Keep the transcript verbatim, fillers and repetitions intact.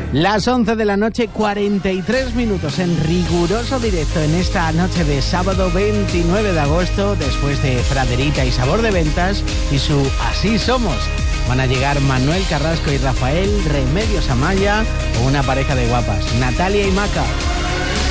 Las once de la noche, cuarenta y tres minutos en riguroso directo en esta noche de sábado veintinueve de agosto, después de Fraderita y Sabor de Ventas y su Así Somos. Van a llegar Manuel Carrasco y Rafael Remedios Amaya o una pareja de guapas, Natalia y Maca.